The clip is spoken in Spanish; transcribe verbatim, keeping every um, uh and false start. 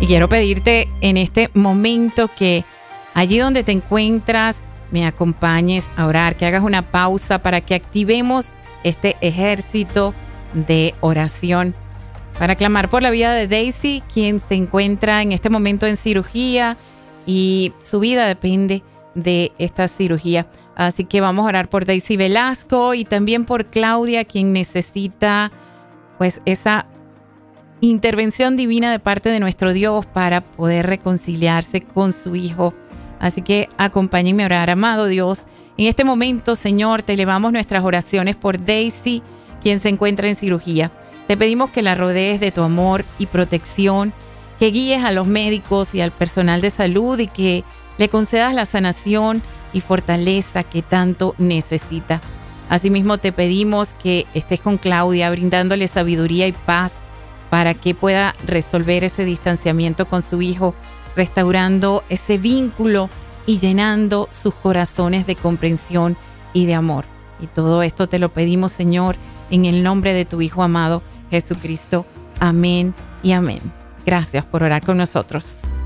quiero pedirte en este momento que allí donde te encuentras me acompañes a orar, que hagas una pausa para que activemos este ejército de oración para clamar por la vida de Daisy, quien se encuentra en este momento en cirugía y su vida depende de esta cirugía. Así que vamos a orar por Daisy Velasco y también por Claudia, quien necesita pues esa intervención divina de parte de nuestro Dios para poder reconciliarse con su hijo. Así que acompáñenme a orar. Amado Dios, en este momento, Señor, te elevamos nuestras oraciones por Daisy, quien se encuentra en cirugía. Te pedimos que la rodees de tu amor y protección, que guíes a los médicos y al personal de salud y que le concedas la sanación y fortaleza que tanto necesita. Asimismo, te pedimos que estés con Claudia, brindándole sabiduría y paz para que pueda resolver ese distanciamiento con su hijo, restaurando ese vínculo y llenando sus corazones de comprensión y de amor. Y todo esto te lo pedimos, Señor, en el nombre de tu Hijo amado, Jesucristo. Amén y amén. Gracias por orar con nosotros.